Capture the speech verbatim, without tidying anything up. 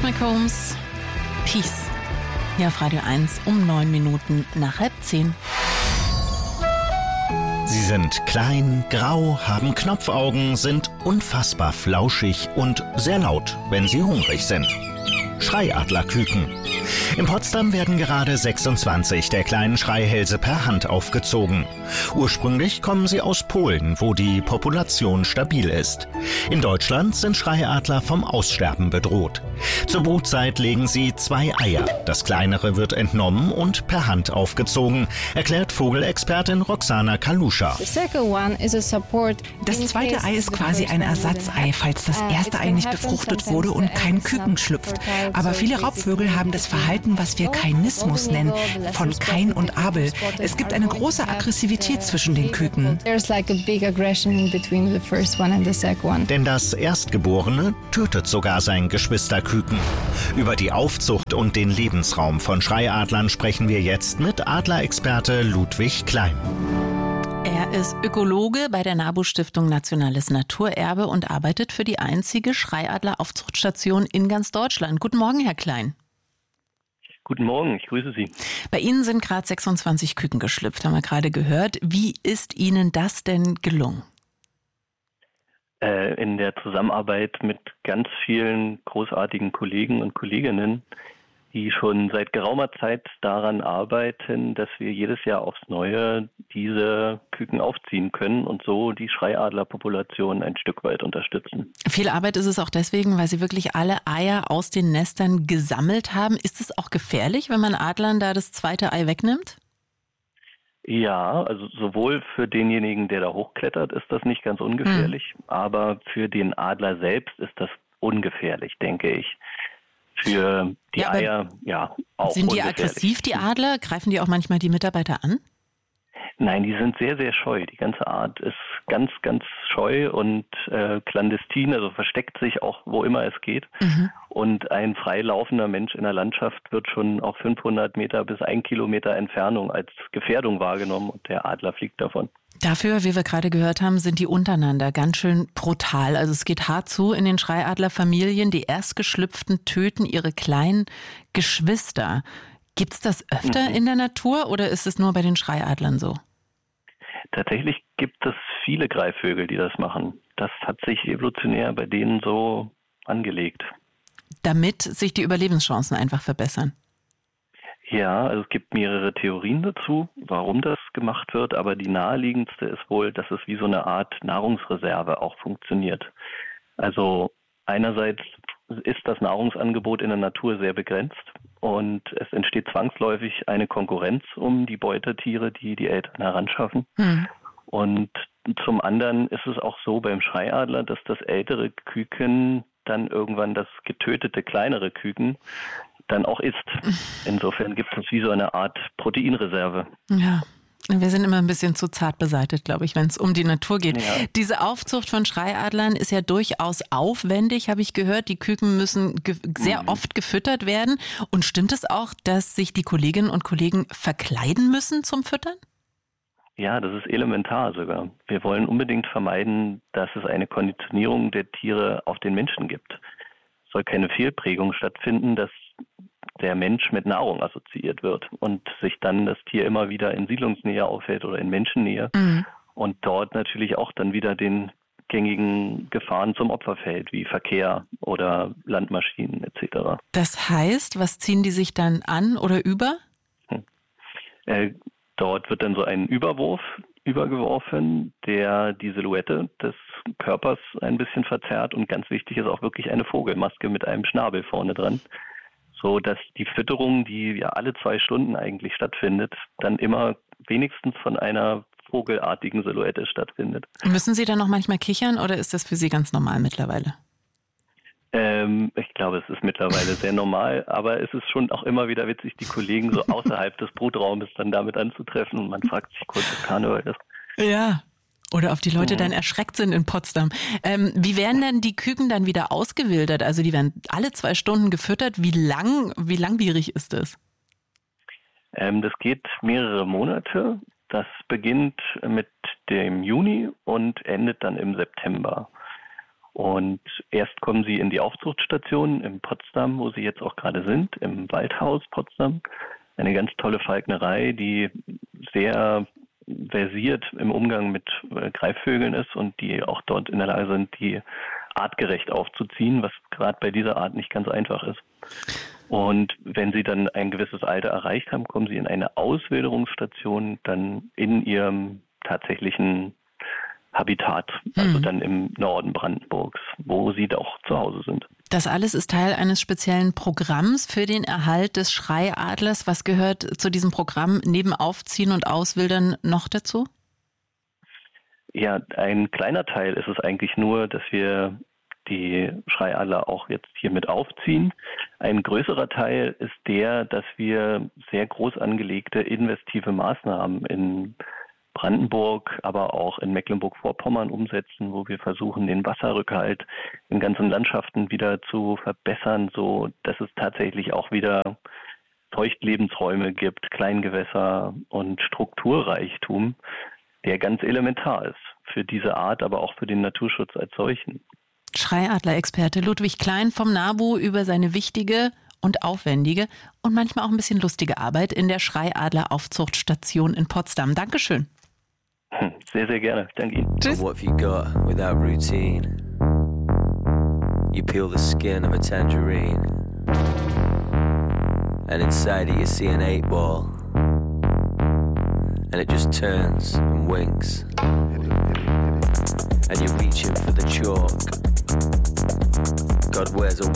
McCombs, Peace. Hier auf Radio eins um neun Minuten nach halb zehn. Sie sind klein, grau, haben Knopfaugen, sind unfassbar flauschig und sehr laut, wenn sie hungrig sind. Schreiadlerküken. In Potsdam werden gerade sechsundzwanzig der kleinen Schreihälse per Hand aufgezogen. Ursprünglich kommen sie aus Polen, wo die Population stabil ist. In Deutschland sind Schreiadler vom Aussterben bedroht. Zur Brutzeit legen sie zwei Eier. Das kleinere wird entnommen und per Hand aufgezogen, erklärt Vogelexpertin Roxana Kaluscha. Das zweite Ei ist quasi ein Ersatzei, falls das erste Ei nicht befruchtet wurde und kein Küken schlüpft. Aber viele Raubvögel haben das Verhalten, was wir Kainismus nennen, von Kain und Abel. Es gibt eine große Aggressivität zwischen den Küken. Denn das Erstgeborene tötet sogar sein Geschwisterküken. Über die Aufzucht und den Lebensraum von Schreiadlern sprechen wir jetzt mit Adlerexperte Ludwig Klein. Er ist Ökologe bei der NABU-Stiftung Nationales Naturerbe und arbeitet für die einzige Schreiadler-Aufzuchtstation in ganz Deutschland. Guten Morgen, Herr Klein. Guten Morgen, ich grüße Sie. Bei Ihnen sind gerade sechsundzwanzig Küken geschlüpft, haben wir gerade gehört. Wie ist Ihnen das denn gelungen? Äh, in der Zusammenarbeit mit ganz vielen großartigen Kollegen und Kolleginnen, die schon seit geraumer Zeit daran arbeiten, dass wir jedes Jahr aufs Neue diese Küken aufziehen können und so die Schreiadlerpopulation ein Stück weit unterstützen. Viel Arbeit ist es auch deswegen, weil Sie wirklich alle Eier aus den Nestern gesammelt haben. Ist es auch gefährlich, wenn man Adlern da das zweite Ei wegnimmt? Ja, also sowohl für denjenigen, der da hochklettert, ist das nicht ganz ungefährlich, hm. aber für den Adler selbst ist das ungefährlich, denke ich. Für die ja, Eier, ja, auch sind die aggressiv, die Adler? Greifen die auch manchmal die Mitarbeiter an? Nein, die sind sehr, sehr scheu. Die ganze Art ist ganz, ganz scheu und äh, clandestin, also versteckt sich auch, wo immer es geht. Mhm. Und ein freilaufender Mensch in der Landschaft wird schon auf fünfhundert Meter bis ein Kilometer Entfernung als Gefährdung wahrgenommen und der Adler fliegt davon. Dafür, wie wir gerade gehört haben, sind die untereinander ganz schön brutal. Also es geht hart zu in den Schreiadlerfamilien. Die Erstgeschlüpften töten ihre kleinen Geschwister. Gibt's das öfter mhm. in der Natur oder ist es nur bei den Schreiadlern so? Tatsächlich gibt es viele Greifvögel, die das machen. Das hat sich evolutionär bei denen so angelegt. Damit sich die Überlebenschancen einfach verbessern? Ja, also es gibt mehrere Theorien dazu, warum das gemacht wird, aber die naheliegendste ist wohl, dass es wie so eine Art Nahrungsreserve auch funktioniert. Also einerseits ist das Nahrungsangebot in der Natur sehr begrenzt und es entsteht zwangsläufig eine Konkurrenz um die Beutetiere, die die Eltern heranschaffen. Hm. Und zum anderen ist es auch so beim Schreiadler, dass das ältere Küken dann irgendwann das getötete kleinere Küken dann auch isst. Insofern gibt es wie so eine Art Proteinreserve. Ja. Wir sind immer ein bisschen zu zart beseitigt, glaube ich, wenn es um die Natur geht. Ja. Diese Aufzucht von Schreiadlern ist ja durchaus aufwendig, habe ich gehört. Die Küken müssen ge- sehr mhm. oft gefüttert werden. Und stimmt es auch, dass sich die Kolleginnen und Kollegen verkleiden müssen zum Füttern? Ja, das ist elementar sogar. Wir wollen unbedingt vermeiden, dass es eine Konditionierung der Tiere auf den Menschen gibt. Es soll keine Fehlprägung stattfinden, dass der Mensch mit Nahrung assoziiert wird und sich dann das Tier immer wieder in Siedlungsnähe aufhält oder in Menschennähe mhm. und dort natürlich auch dann wieder den gängigen Gefahren zum Opfer fällt, wie Verkehr oder Landmaschinen et cetera. Das heißt, was ziehen die sich dann an oder über? Hm. Äh, dort wird dann so ein Überwurf übergeworfen, der die Silhouette des Körpers ein bisschen verzerrt und ganz wichtig ist auch wirklich eine Vogelmaske mit einem Schnabel vorne dran, so dass die Fütterung, die ja alle zwei Stunden eigentlich stattfindet, dann immer wenigstens von einer vogelartigen Silhouette stattfindet. Müssen Sie dann noch manchmal kichern oder ist das für Sie ganz normal mittlerweile? Ähm, ich glaube, es ist mittlerweile sehr normal, aber es ist schon auch immer wieder witzig, die Kollegen so außerhalb des Brutraumes dann damit anzutreffen und man fragt sich kurz, was Karneval ist. Ja. Oder ob die Leute mhm. dann erschreckt sind in Potsdam. Ähm, wie werden denn die Küken dann wieder ausgewildert? Also die werden alle zwei Stunden gefüttert. Wie lang, wie langwierig ist das? Ähm, das geht mehrere Monate. Das beginnt mit dem Juni und endet dann im September. Und erst kommen sie in die Aufzuchtstation in Potsdam, wo sie jetzt auch gerade sind, im Waldhaus Potsdam. Eine ganz tolle Falknerei, die sehr versiert im Umgang mit Greifvögeln ist und die auch dort in der Lage sind, die artgerecht aufzuziehen, was gerade bei dieser Art nicht ganz einfach ist. Und wenn sie dann ein gewisses Alter erreicht haben, kommen sie in eine Auswilderungsstation dann in ihrem tatsächlichen Habitat, also mhm. dann im Norden Brandenburgs, wo sie doch zu Hause sind. Das alles ist Teil eines speziellen Programms für den Erhalt des Schreiadlers. Was gehört zu diesem Programm neben Aufziehen und Auswildern noch dazu? Ja, ein kleiner Teil ist es eigentlich nur, dass wir die Schreiadler auch jetzt hier mit aufziehen. Ein größerer Teil ist der, dass wir sehr groß angelegte investive Maßnahmen in Brandenburg, aber auch in Mecklenburg-Vorpommern umsetzen, wo wir versuchen, den Wasserrückhalt in ganzen Landschaften wieder zu verbessern, so dass es tatsächlich auch wieder Feuchtlebensräume gibt, Kleingewässer und Strukturreichtum, der ganz elementar ist für diese Art, aber auch für den Naturschutz als solchen. Schreiadler-Experte Ludwig Klein vom NABU über seine wichtige und aufwendige und manchmal auch ein bisschen lustige Arbeit in der Schreiadler-Aufzuchtstation in Potsdam. Dankeschön. Sehr, sehr gerne. Danke Ihnen. Tschüss. What have you got without routine? You peel the skin of a tangerine, and inside it you see an eight ball, and it just turns and winks, and you're reaching for the chalk. God wears a